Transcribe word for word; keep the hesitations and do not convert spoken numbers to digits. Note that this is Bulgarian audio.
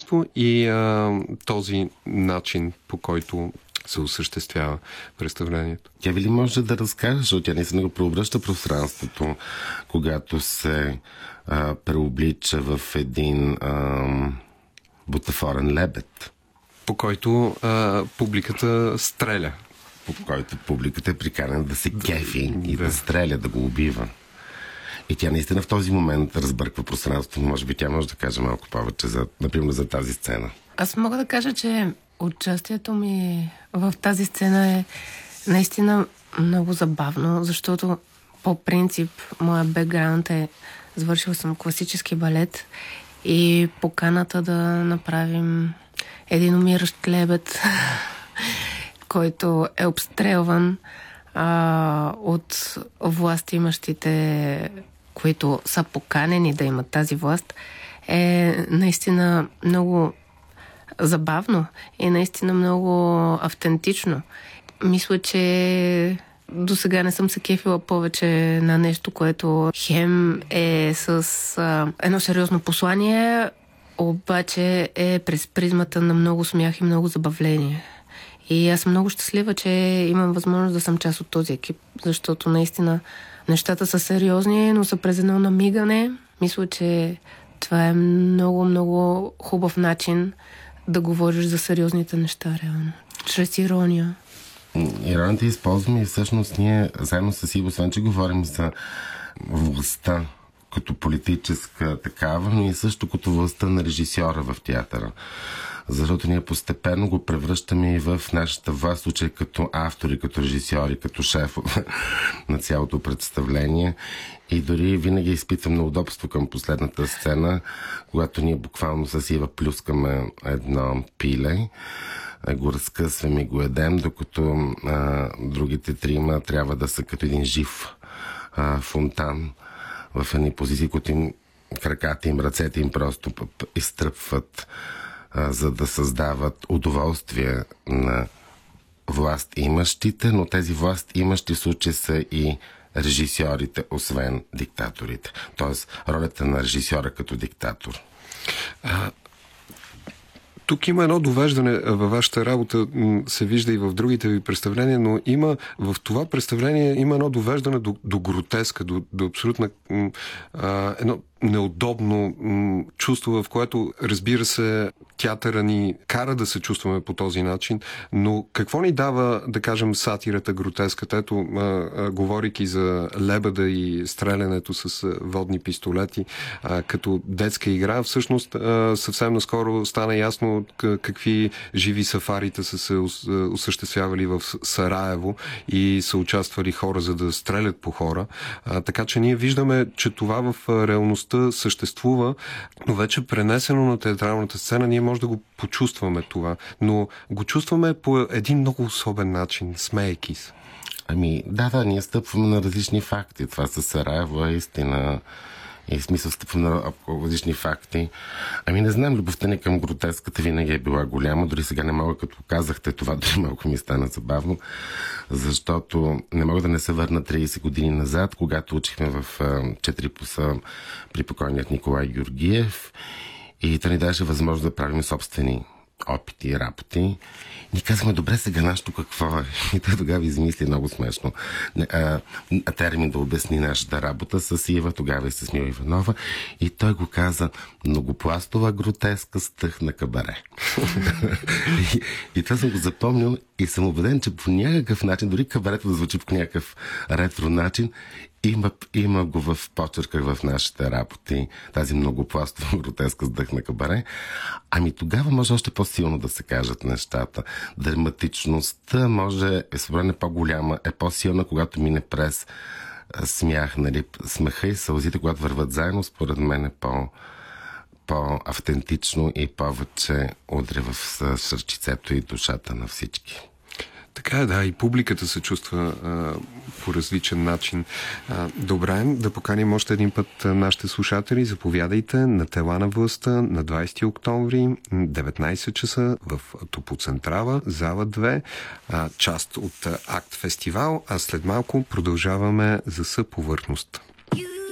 място и а, този начин, по който се осъществява представлението. Тя ви ли може да разкаже, защото тя наистина го преобръща пространството, когато се а, преоблича в един а, бутафорен лебед? По който а, публиката стреля. По който публиката е приканена да се кефи и да. да стреля, да го убива. И тя наистина в този момент разбърква пространството. Може би тя може да каже малко повече, за, например, за тази сцена. Аз мога да кажа, че участието ми в тази сцена е наистина много забавно, защото по принцип моя бекграунд е завършил съм класически балет и поканата да направим един умиращ лебед, който е обстрелван а, от властимащите, които са поканени да имат тази власт, е наистина много забавно и наистина много автентично. Мисля, че до сега не съм се кефила повече на нещо, което хем е с а, едно сериозно послание, обаче е през призмата на много смях и много забавление. И аз съм много щастлива, че имам възможност да съм част от този екип, защото наистина нещата са сериозни, но са през едно намигане. Мисля, че това е много, много хубав начин да говориш за сериозните неща, реално. Чрез ирония. Иронията използваме и всъщност ние заедно с Иво, освен че говорим за властта като политическа такава, но и също като властта на режисьора в театъра. Защото ние постепенно го превръщаме и в нашата власт, случай като автори, като режисьори, като шеф на цялото представление. И дори винаги изпитвам неудобство към последната сцена, когато ние буквално с Ива плюскаме едно пиле, го разкъсваме и го едем, докато а, другите трима трябва да са като един жив а, фонтан в едни позиции, които им краката им, ръцете им просто изтръпват, а, за да създават удоволствие на власт имащите, но тези власт имащи в случай са и режисьорите, освен диктаторите. Тоест, ролята на режисьора като диктатор. А, тук има едно довеждане във вашата работа, се вижда и в другите ви представления, но има в това представление има едно довеждане до, до гротеска, до, до абсолютно а, едно неудобно м, чувство, в което, разбира се, театъра ни кара да се чувстваме по този начин, но какво ни дава, да кажем, сатирата, гротеската? Ето, а, а, говорейки за лебеда и стрелянето с а, водни пистолети, а, като детска игра, всъщност а, съвсем наскоро стана ясно какви живи сафарита са се осъществявали в Сараево и са участвали хора, за да стрелят по хора. А, така че ние виждаме, че това в реалността съществува, но вече пренесено на театралната сцена ние може да го почувстваме това, но го чувстваме по един много особен начин, смеейки се. Ами, да, да, ние стъпваме на различни факти. Това със Сараево е истина. И в смисъл стъпваме на различни факти. Ами не знам, любовта ни към гротеската винаги е била голяма. Дори сега не мога, като казахте това, дори малко ми стана забавно, защото не мога да не се върна трийсет години назад, когато учихме в четири поса при покойният Николай Георгиев и той ни даже възможност да правим собствени опити и работи. Ни казваме, добре, сега нашето какво е? И той тогава измисли много смешно а, а, термин да обясни нашата работа с Ива, тогава и с Мила Иванова. И той го каза, многопластова гротеска стъх на кабаре. и, и това съм го запомнил и съм убеден, че по някакъв начин, дори кабарето да звучи по някакъв ретро начин, Има, има го в почерках в нашите работи, тази многопластова гротеска стъх на кабаре. Ами тогава може още по-силно да се кажат нещата. Драматичността може, е събрана по-голяма, е по-силна, когато мине през смях, нали? Смеха и сълзите, когато върват заедно, според мен е по, по-автентично и повече удря в сърчицето и душата на всички. Така е, да, и публиката се чувства а, по различен начин. А, добре, да поканим още един път нашите слушатели. Заповядайте на Тела на властта на двайсети октомври, деветнайсет часа в Топоцентрала, зала две, а, част от Акт фестивал, а след малко продължаваме за съповърхност.